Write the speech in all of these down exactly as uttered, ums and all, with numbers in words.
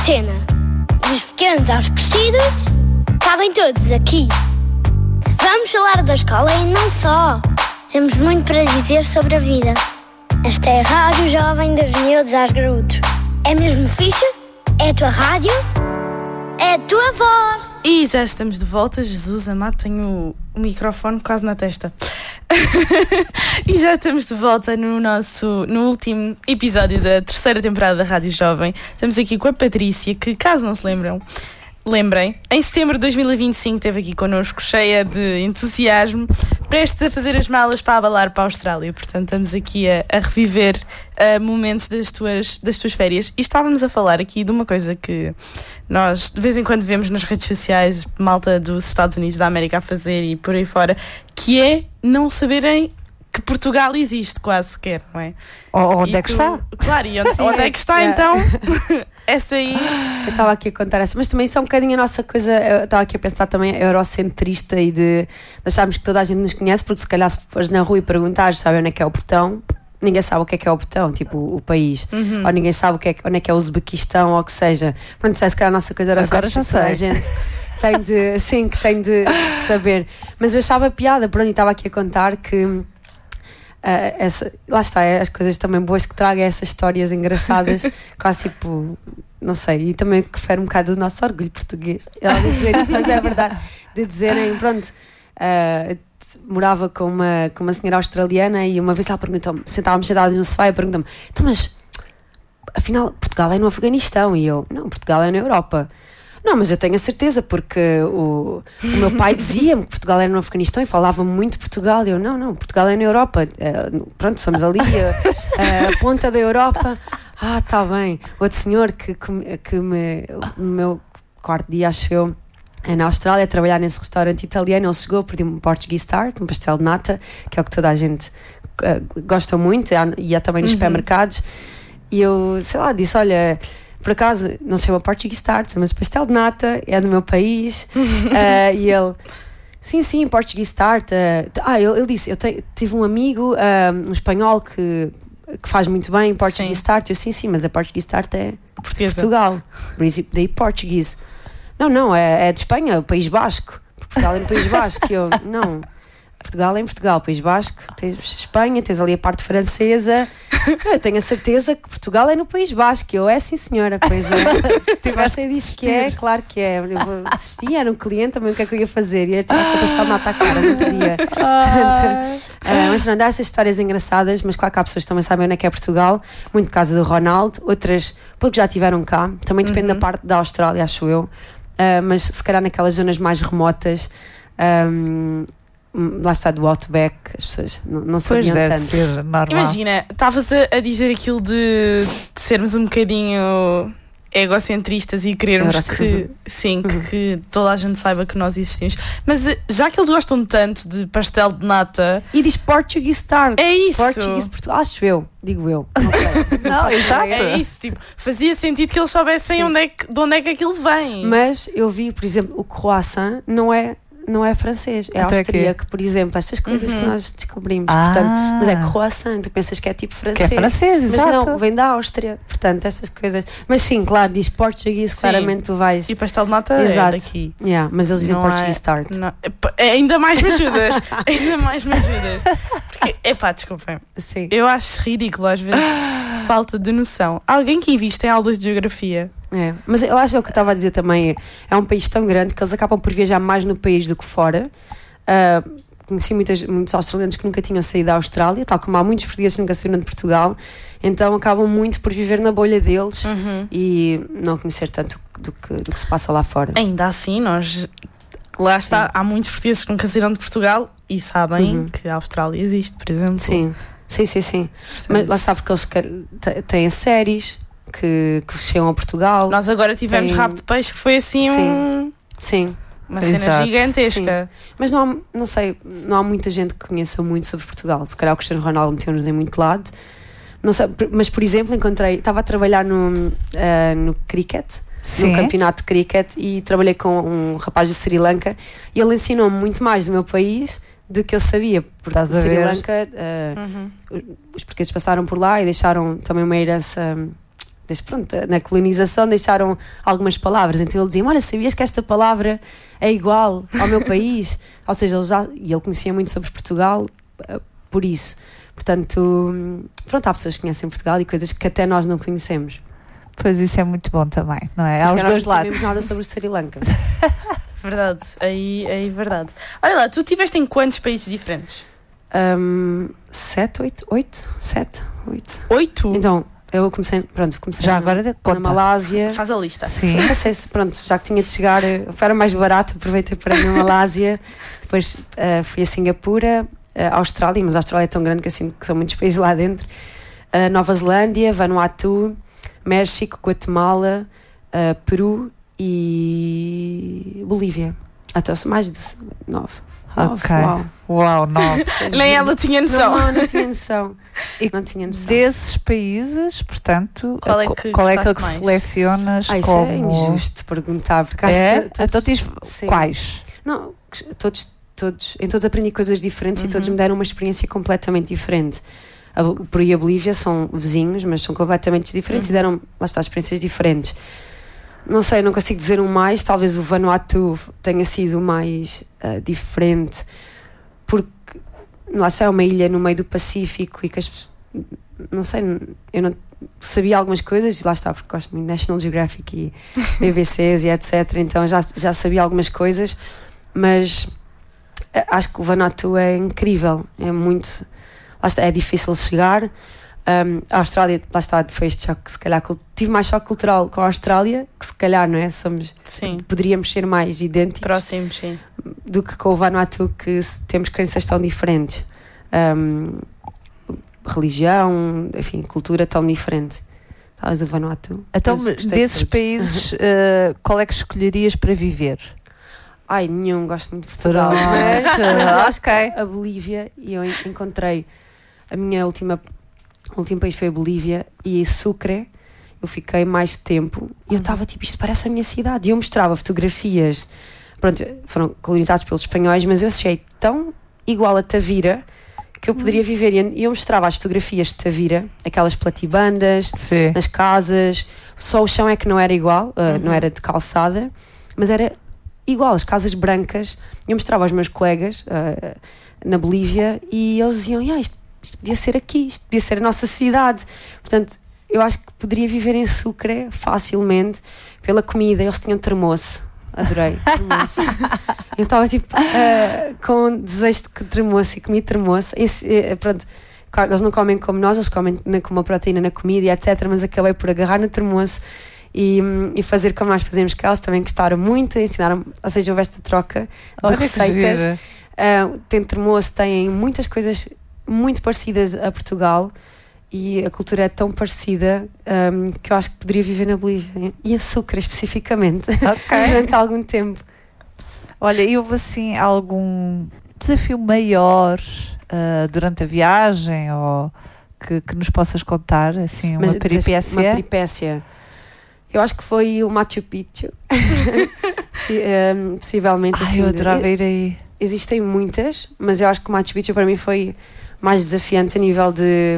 Cena. Dos pequenos aos crescidos, cabem todos aqui. Vamos falar da escola e não só. Temos muito para dizer sobre a vida. Esta é a Rádio Jovem dos Miúdos aos Graúdos. É mesmo fixe? É a tua rádio? É a tua voz. E já estamos de volta. Jesus amado, tenho o microfone quase na testa. E já estamos de volta no nosso no último episódio da terceira temporada da Rádio Jovem. Estamos aqui com a Patrícia, que, caso não se lembram, lembrem, em setembro de dois mil e vinte e cinco esteve aqui connosco, cheia de entusiasmo, prestes a fazer as malas para abalar para a Austrália. Portanto, estamos aqui a, a reviver uh, momentos das tuas, das tuas férias. E estávamos a falar aqui de uma coisa que nós de vez em quando vemos nas redes sociais, malta dos Estados Unidos da América a fazer e por aí fora, que é não saberem que Portugal existe quase sequer, não é? Oh, onde e é que tu, está? Claro, e onde, onde é que está Yeah. então? Essa aí. Eu estava aqui a contar essa, mas também isso é um bocadinho a nossa coisa. Eu estava aqui a pensar também eurocentrista e de acharmos que toda a gente nos conhece, porque se calhar se fores na rua e perguntares, sabe onde é que é o botão, ninguém sabe o que é que é o botão, tipo o país, Uhum. ou ninguém sabe o que é, onde é que é o Uzbequistão, ou o que seja. Pronto, se calhar a nossa coisa era Agora já a sei. gente tem de, sim, que tem de, de saber. Mas eu achava piada, pronto, e estava aqui a contar que. Uh, essa, lá está, é as coisas também boas que traga essas histórias engraçadas, quase tipo, não sei, e também que fere um bocado do nosso orgulho português. Ela de dizer isso, mas é verdade, de dizerem, pronto, uh, morava com uma, com uma senhora australiana e uma vez ela perguntou-me, sentávamos sentados no sofá e perguntou-me, então, mas afinal Portugal é no Afeganistão? E eu, não, Portugal é na Europa. Não, mas eu tenho a certeza, porque o, o meu pai dizia-me que Portugal era no Afeganistão e falava muito de Portugal. E eu, não, não, Portugal é na Europa. Uh, pronto, somos ali, a, a ponta da Europa. Ah, está bem. Outro senhor que, que, que me, no meu quarto dia, acho eu, é na Austrália, a trabalhar nesse restaurante italiano, ele chegou, pediu-me um Portuguese Tart, um pastel de nata, que é o que toda a gente uh, gosta muito, e há também nos uhum. supermercados. E eu, sei lá, disse, olha... Por acaso, não se chama Portuguese Tart, mas pastel de nata, é do meu país. uh, e ele, sim, sim, Portuguese Tart. Uh, ah, ele, ele disse, eu te, tive um amigo, uh, um espanhol, que, que faz muito bem Portuguese Tart. Eu, sim, sim, mas a Portuguese Tart é de Portugal. Daí Portuguese. Não, não, é, é de Espanha, o País Basco. Portugal é no País Basco. Eu, não... Portugal é em Portugal, País Basco, tens Espanha, tens ali a parte francesa. Eu tenho a certeza que Portugal é no País Basco. Eu, é sim senhora, pois é. Você disse que é, claro que é. Eu vou desistir, era um cliente também, o que é que eu ia fazer? Ia ter que pastel de nata à cara, não podia. uh, mas não dá essas histórias engraçadas, mas claro que há pessoas que também sabem onde é que é Portugal, muito por causa do Ronaldo, outras porque já estiveram cá, também depende uhum. da parte da Austrália, acho eu. Uh, mas se calhar naquelas zonas mais remotas. Um, lá está, do Outback, as pessoas não, não sabiam deve tanto. Ser normal. Imagina, estavas a, a dizer aquilo de, de sermos um bocadinho egocentristas e querermos que, sim, uhum. que, que toda a gente saiba que nós existimos, mas já que eles gostam tanto de pastel de nata e diz Portuguese Tart, é isso, Portuguese Portugal, acho eu, digo eu, não sei. Não, exato. É isso, tipo, fazia sentido que eles soubessem onde é que, de onde é que aquilo vem. Mas eu vi, por exemplo, o croissant não é não é francês, é Até austríaco, por exemplo, estas coisas uhum. que nós descobrimos. Ah. Portanto, mas é croissant, tu pensas que é tipo francês. Que é francês, mas exato. não, vem da Áustria. Portanto, essas coisas. Mas sim, claro, diz português, claramente tu vais. E pastel de nata exato. é daqui. Yeah, mas eles dizem não Portuguese é, Tart. Não, é, ainda mais me ajudas. ainda mais me ajudas. Porque, epá, desculpem. Sim. Eu acho ridículo às vezes falta de noção. Alguém que investe em aulas de geografia. É, mas eu acho que o que eu estava a dizer também é, é um país tão grande que eles acabam por viajar mais no país do que fora. Uh, conheci muitas, muitos australianos que nunca tinham saído da Austrália, tal como há muitos portugueses que nunca saíram de Portugal, então acabam muito por viver na bolha deles uhum. e não conhecer tanto do que, do que se passa lá fora. Ainda assim, nós lá Sim. está, há muitos portugueses que nunca saíram de Portugal e sabem uhum. que a Austrália existe, por exemplo. Sim, sim, sim, sim. Portanto, mas lá está, porque eles têm séries que, que chegam a Portugal. Nós agora tivemos tem... Rabo de Peixe, que foi assim sim. um... Sim. Uma cena Exato. Gigantesca. Sim. Mas não há, não sei, não há muita gente que conheça muito sobre Portugal. Se calhar o Cristiano Ronaldo meteu-nos em muito lado. Não sei, mas por exemplo, encontrei, estava a trabalhar no, uh, no cricket, Sim. no campeonato de cricket, e trabalhei com um rapaz de Sri Lanka e ele ensinou-me muito mais do meu país do que eu sabia, porque o Sri Lanka, uh, uhum. os portugueses passaram por lá e deixaram também uma herança. desde, pronto, na colonização deixaram algumas palavras, então ele dizia, olha, sabias que esta palavra é igual ao meu país? Ou seja, ele já, e ele conhecia muito sobre Portugal uh, por isso. Portanto, pronto, há pessoas que conhecem Portugal e coisas que até nós não conhecemos. Pois isso é muito bom também, não é? Há os dois lados. Não lados. sabemos nada sobre o Sri Lanka. Verdade, aí, aí verdade. Olha lá, tu estiveste em quantos países diferentes? Um, sete, oito, oito, sete, oito. Oito? Então, eu comecei, pronto, comecei Já na, agora na conta. Malásia. Faz a lista. Sim. Passei, pronto, já que tinha de chegar, era mais barato, aproveitei para ir na Malásia. Depois uh, fui a Singapura, uh, Austrália, mas a Austrália é tão grande que eu sinto que são muitos países lá dentro. Uh, Nova Zelândia, Vanuatu, México, Guatemala, uh, Peru e Bolívia. Até mais de nove. Ok. Uau. Uau, nove. Nem ela tinha noção. Não, não tinha noção. E Não tinha noção. desses países, portanto, Qual é co- que qual é que, gostaste que mais? selecionas Ah, isso como... é injusto perguntar. Porque acho É? que todos- Então diz sim. quais? Não, todos, todos, em todos aprendi coisas diferentes Uhum. e todos me deram uma experiência completamente diferente. A, o Peru e a Bolívia são vizinhos, mas são completamente diferentes Uhum. e deram, lá está, experiências diferentes. Não sei, não consigo dizer um mais, talvez o Vanuatu tenha sido o mais uh, diferente, porque lá está, é uma ilha no meio do Pacífico e que as, não sei, eu não sabia algumas coisas, lá está, porque gosto muito de National Geographic e B B Cs e etcétera. Então já, já sabia algumas coisas, mas acho que o Vanuatu é incrível, é muito, lá está, é difícil chegar. Um, a Austrália, lá está, foi este choque, se calhar tive mais choque cultural com a Austrália, que se calhar, não é? Somos, Sim. poderíamos ser mais idênticos Próximos, sim. do que com o Vanuatu, que temos crenças tão diferentes, um, religião, enfim, cultura tão diferente. Talvez o Vanuatu. Então, mas gostei de desses todos. países, uh, qual é que escolherias para viver? Ai, nenhum, gosto muito de Portugal. Pronto. Mas, mas eu acho Ok. que a Bolívia, e eu en- encontrei a minha última, o último país foi a Bolívia e Sucre. Eu fiquei mais tempo e eu estava tipo, isto parece a minha cidade. E eu mostrava fotografias, pronto, foram colonizados pelos espanhóis, mas eu achei tão igual a Tavira que eu poderia viver. E eu mostrava as fotografias de Tavira, aquelas platibandas, Sim. nas casas, só o chão é que não era igual, uh, não era de calçada, mas era igual, as casas brancas. Eu mostrava aos meus colegas uh, na Bolívia e eles diziam, ah, isto, isto podia ser aqui, isto podia ser a nossa cidade. Portanto, eu acho que poderia viver em Sucre facilmente pela comida. Eles tinham termoço, adorei termoço. Eu estava tipo uh, com desejo de que termoço e comi termoço. Esse, uh, pronto, claro, eles não comem como nós, eles comem na, com uma proteína na comida e etcétera. Mas acabei por agarrar no termoço e, e fazer como nós fazemos, que eles também gostaram muito, ensinaram, ou seja, houve esta troca de Olha que receitas. giro. Uh, tem termoço, tem muitas coisas muito parecidas a Portugal e a cultura é tão parecida um, que eu acho que poderia viver na Bolívia e a Sucre especificamente durante algum tempo. Olha, e houve assim algum desafio maior uh, durante a viagem ou que, que nos possas contar, assim, uma Mas peripécia? Uma peripécia. Eu acho que foi o Machu Picchu. Possi um, possivelmente Ai, assim. eu adorava de, ir aí. Existem muitas, mas eu acho que o Machu Picchu para mim foi mais desafiante a nível de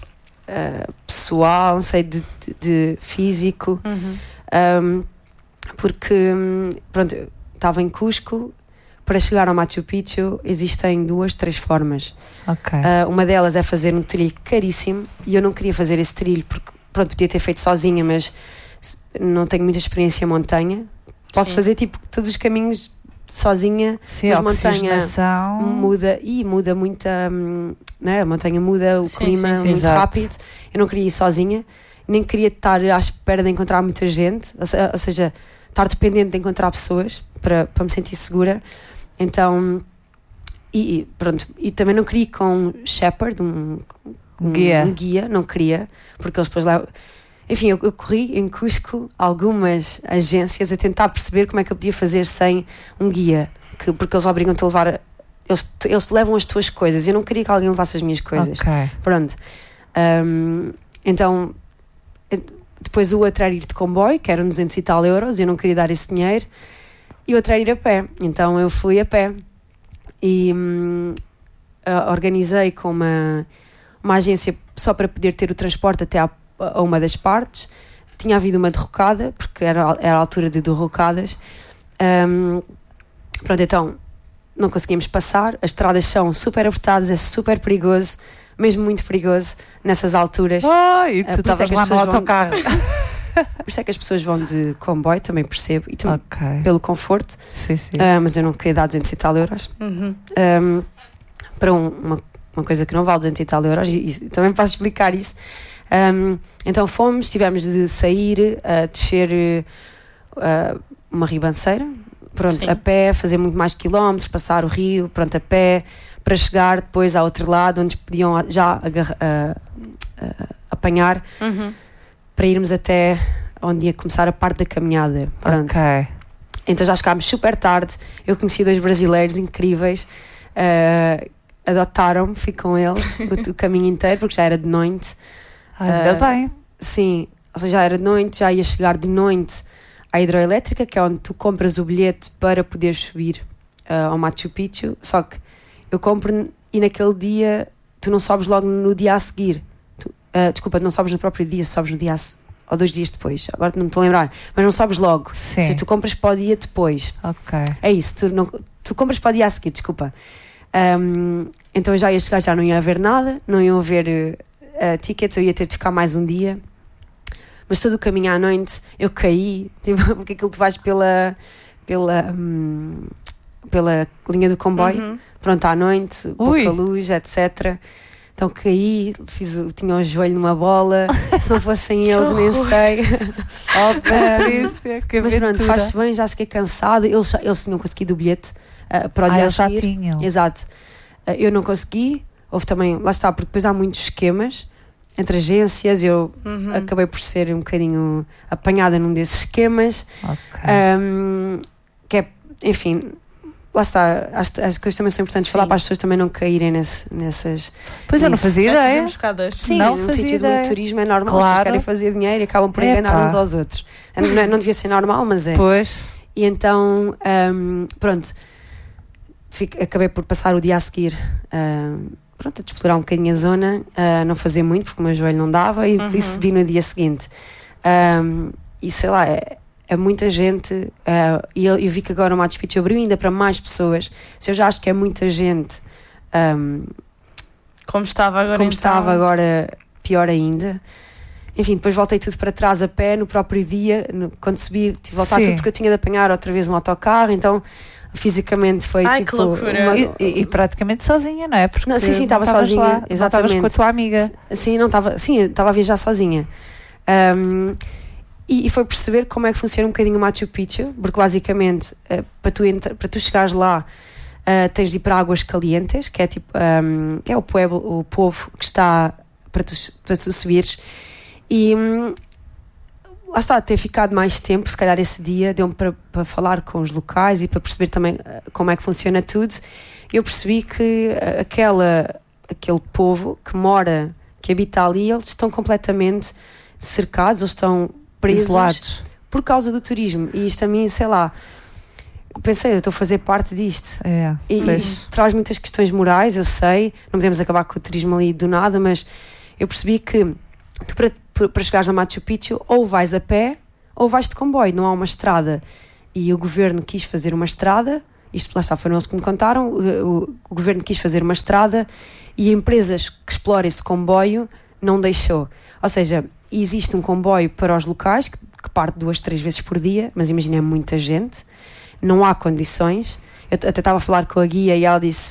uh, pessoal, não sei, de, de, de físico. Uhum. Um, porque, pronto, eu estava em Cusco. Para chegar ao Machu Picchu existem duas, três formas. Ok. Uh, uma delas é fazer um trilho caríssimo e eu não queria fazer esse trilho porque, pronto, podia ter feito sozinha, mas não tenho muita experiência em montanha. Posso Sim. fazer tipo todos os caminhos sozinha. Sim, mas a oxigenação muda e muda muito, hum, né? A montanha muda, o Sim, clima sim, sim. muito Exato. rápido. Eu não queria ir sozinha, nem queria estar à espera de encontrar muita gente, ou, se, ou seja, estar dependente de encontrar pessoas para, para me sentir segura. Então, e, e pronto, e também não queria ir com um shepherd, um, um, Guia. um guia, não queria, porque eles depois lá. Enfim, eu, eu corri em Cusco algumas agências a tentar perceber como é que eu podia fazer sem um guia, que, porque eles obrigam-te a levar. Eles, eles te levam as tuas coisas. Eu não queria que alguém levasse as minhas coisas. Ok. Pronto. Um, então, depois o outro era ir de comboio, que eram duzentos e tal euros, e eu não queria dar esse dinheiro. E o outro era ir a pé. Então eu fui a pé. E hum, organizei com uma, uma agência só para poder ter o transporte até à a uma das partes, tinha havido uma derrocada, porque era, era a altura de derrocadas. Um, pronto, então não conseguimos passar, as estradas são super apertadas, é super perigoso, mesmo muito perigoso nessas alturas. Oh, e tu Uh, por isso é estavas que lá as no pessoas vão- autocarro. Por isso é que as pessoas vão de comboio, também percebo, e também Ok. pelo conforto. Sim, sim. Uh, mas eu não queria dar duzentos e tal euros Uhum. um, para um- uma, uma coisa que não vale duzentos e tal euros, e, e também posso explicar isso. Um, então fomos, tivemos de sair, uh, descer uh, uma ribanceira, pronto, Sim. a pé, fazer muito mais quilómetros, passar o rio, pronto, a pé, para chegar depois ao outro lado, onde podiam já agarra- uh, uh, apanhar, Uhum. para irmos até onde ia começar a parte da caminhada. Pronto. Ok. Então já chegámos super tarde. Eu conheci dois brasileiros incríveis, uh, adotaram-me, fui com eles o, o caminho inteiro, porque já era de noite. Ainda Ah, bem. Sim, ou seja, já era de noite, já ia chegar de noite à hidroelétrica, que é onde tu compras o bilhete para poder subir uh, ao Machu Picchu. Só que eu compro e naquele dia tu não sobes logo no dia a seguir. Tu, uh, desculpa, não sobes no próprio dia, sobes no dia a se- ou dois dias depois. Agora não me estou a lembrar, mas não sobes logo. Sim. Ou seja, tu compras para o dia depois. Ok. É isso, tu, não, tu compras para o dia a seguir, desculpa. Um, então eu já ia chegar, já não ia haver nada, não iam haver uh, tickets, eu ia ter de ficar mais um dia. Mas todo o caminho à noite eu caí, tipo, porque aquilo tu vais pela, pela, hum, pela linha do comboio, Uhum. pronto, à noite, Ui. pouca luz, etcétera. Então caí, fiz, o- tinha o joelho numa bola, se não fossem eles, nem horror. sei. Oh, Patrícia, que Mas pronto, aventura. faz-se bem, já fiquei cansada. Eles, já- eles tinham conseguido o bilhete uh, para o Ah, dia a eles já seguir. tinham. Exato. Uh, eu não consegui. Houve também, lá está, porque depois há muitos esquemas entre agências. Eu Uhum. acabei por ser um bocadinho apanhada num desses esquemas. Ok. Um, que é, enfim, lá está. As, as coisas também são importantes Sim. falar para as pessoas também não caírem nesse, nessas. Pois eu não isso. fazia Essas ideia. emboscadas. Sim, Não num fazia sítio de ideia. muito turismo é normal. Claro. As pessoas querem fazer dinheiro e acabam por enganar Epá. uns aos outros. Não, não devia ser normal, mas é. Pois. E então, hum, pronto, fico- acabei por passar o dia a seguir, hum, pronto, a explorar um bocadinho a zona, a não fazer muito porque o meu joelho não dava, e Uhum. por isso vi no dia seguinte. Hum, e sei lá, é, é muita gente, uh, e eu, eu vi que agora o Machu Picchu abriu ainda para mais pessoas. Se eu já acho que é muita gente, hum, Como estava agora. como então. estava agora, pior ainda. Enfim, depois voltei tudo para trás a pé no próprio dia, no- quando subi, tive de voltar Sim. tudo porque eu tinha de apanhar outra vez um autocarro, então fisicamente foi Ai, tipo. que loucura. uma- E, e- e praticamente sozinha, não é? Porque Não, sim, sim, estava estavas sozinha, lá, não estavas exatamente. com a tua amiga. Sim, não estava, sim, eu estava a viajar sozinha. Um, e, e foi perceber como é que funciona um bocadinho o Machu Picchu, porque basicamente eh, para, tu entra, para tu chegares lá eh, tens de ir para Águas Calientes, que é tipo um, é o povo, o povo que está para tu, para tu subires. E hum, lá está, ter ficado mais tempo, se calhar esse dia deu-me para, para falar com os locais e para perceber também eh, como é que funciona tudo. Eu percebi que eh, aquela, aquele povo que mora, que habita ali, eles estão completamente cercados, eles estão presos Isolados. por causa do turismo. E isto a mim, sei lá, pensei, eu estou a fazer parte disto. É, E, e pois. isto traz muitas questões morais, eu sei, não podemos acabar com o turismo ali do nada, mas eu percebi que tu para, para chegares a Machu Picchu ou vais a pé ou vais de comboio, não há uma estrada. E o governo quis fazer uma estrada, isto lá está, foram eles que me contaram, o, o, o governo quis fazer uma estrada e empresas que exploram esse comboio não deixou. Ou seja, existe um comboio para os locais que, que parte duas, três vezes por dia, mas imagina, é muita gente, não há condições. Eu até estava a falar com a guia e ela disse